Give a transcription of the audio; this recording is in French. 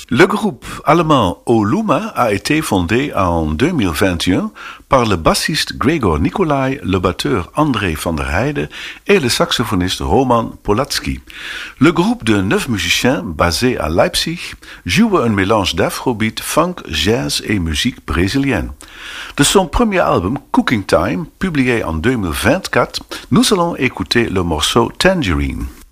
Le groupe allemand Oluma a été fondé en 2021 par le bassiste Gregor Nicolai, le batteur André van der Heijden et le saxophoniste Roman Polatsky. Le groupe de 9 musiciens basé à Leipzig joue un mélange d'afrobeat, funk, jazz et musique brésilienne. De son premier album Cooking Time, publié en 2024, nous allons écouter le morceau Tangerine.